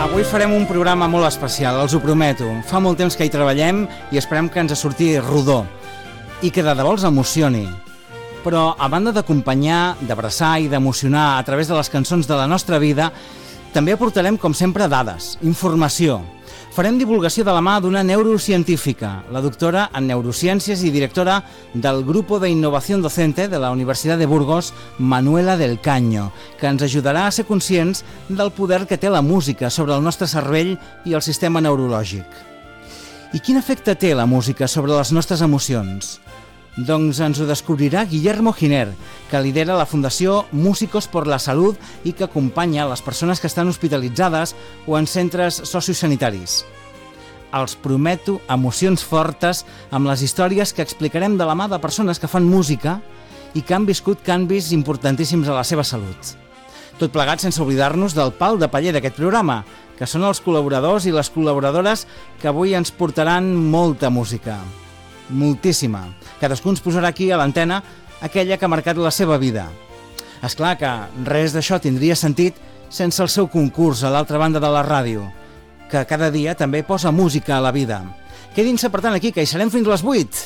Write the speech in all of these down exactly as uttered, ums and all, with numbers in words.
Avui farem un programa molt especial, els ho prometo. Fa molt temps que hi treballem i esperem que ens surti rodó i que de debò els emocioni. Però a banda d'acompanyar, d'abraçar i d'emocionar a través de les cançons de la nostra vida, també aportarem, com sempre, dades, informació. Farem divulgació de la mà d'una neurocientífica, la doctora en neurociències i directora del Grupo de Innovación Docente de la Universitat de Burgos, Manuela del Caño, que ens ajudarà a ser conscients del poder que té la música sobre el nostre cervell i el sistema neurològic. I quin efecte té la música sobre les nostres emocions? Doncs ens ho descobrirà Guillermo Giner, que lidera la Fundació Músicos por la Salud i que acompanya les persones que estan hospitalitzades o en centres sociosanitaris. Els prometo emocions fortes amb les històries que explicarem de la mà de persones que fan música i que han viscut canvis importantíssims a la seva salut. Tot plegat sense oblidar-nos del pal de paller d'aquest programa, que són els col·laboradors i les col·laboradores que avui ens portaran molta música. Moltíssima. Cadascú ens posarà aquí a l'antena aquella que ha marcat la seva vida. És clar que res d'això tindria sentit sense el seu concurs a l'altra banda de la ràdio, que cada dia també posa música a la vida. Quedin-se per tant aquí, que hi serem fins les vuit.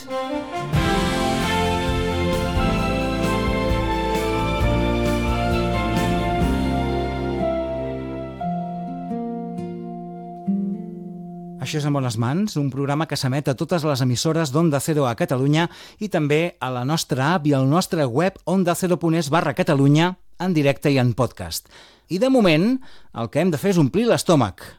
Això és En Bones Mans, un programa que s'emet a totes les emissores d'Onda Cero a Catalunya i també a la nostra app i al nostre web ondacero.es barra Catalunya en directe i en podcast. I de moment, el que hem de fer és omplir l'estómac.